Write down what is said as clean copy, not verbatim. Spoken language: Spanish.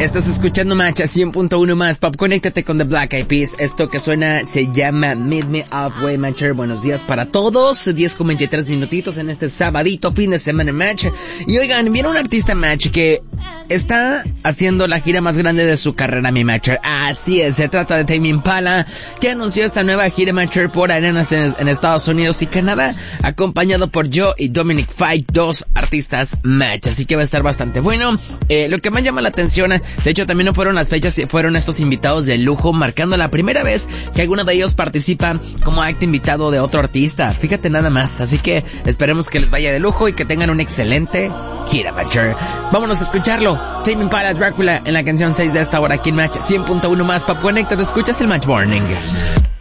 Estás escuchando Match a 100.1 más Pop. Conéctate con The Black Eyed Peas. Esto que suena se llama Meet Me Halfway, Matcher. Buenos días para todos. 10:23 minutitos en este sabadito, fin de semana, Match. Y oigan, viene un artista, Match, que está haciendo la gira más grande de su carrera, mi Matcher. Así es, se trata de Tame Impala, que anunció esta nueva gira, Matcher, por arenas en Estados Unidos y Canadá, acompañado por Joe y Dominic Fike, dos artistas, Match. Así que va a estar bastante bueno. Lo que más llama la atención, de hecho también no fueron las fechas, fueron estos invitados de lujo, marcando la primera vez que alguno de ellos participa como acto invitado de otro artista. Fíjate nada más, así que esperemos que les vaya de lujo y que tengan una excelente gira, Matcher. Vámonos a escucharlo. Tame Impala, Drácula, en la canción 6 de esta hora aquí en Match 100.1 más Pop. Conecta, te escuchas el Match Morning.